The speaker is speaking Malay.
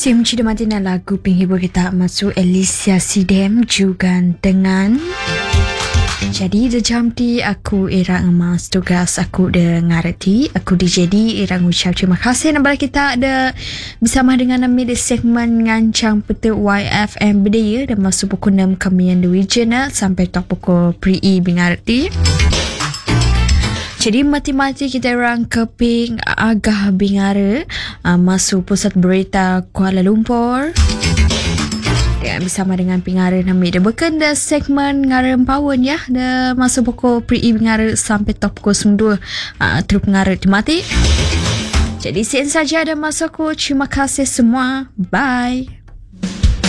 Sim Cida Matina lagu penghibur kita masuk Alicia Sidem juga dengan jadi jam ti aku irang emas tugas aku dengar ti aku dijadi irang ucap terima kasih nambah kita ada bersama dengan kami di segmen ngancang peta YFM berdaya dan masuk pukul 6 kami yang di regional sampai tak pukul pre-e bingarti. Jadi mati-mati kita orang keping agah bingara masuk pusat berita Kuala Lumpur. Ya, bersama dengan pingara nami dia berkenda segmen ngara empawon ya. Dia masuk pukul pre-e bingara sampai top pukul 9 terus ngara dimati. Jadi sekian saja ada masukku. Terima kasih semua. Bye.